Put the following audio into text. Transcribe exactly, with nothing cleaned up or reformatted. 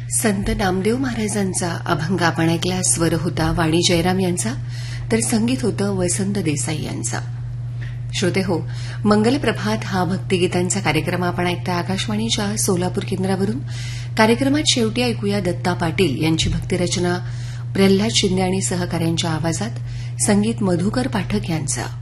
संत नामदेव महाराजांचा अभंग आपण ऐकला. स्वर होता वाणी जयराम यांचा, तर संगीत होतं वसंत देसाई यांचा. श्रोते हो, मंगल प्रभात हा भक्तिगीतांचा कार्यक्रम आपण ऐकता आकाशवाणीच्या सोलापूर केंद्रावरून. कार्यक्रमात शेवटी ऐकूया दत्ता पाटील यांची भक्तिरचना प्रल्हाद शिंदे आणि सहकाऱ्यांच्या आवाजात, संगीत मधुकर पाठक यांचा.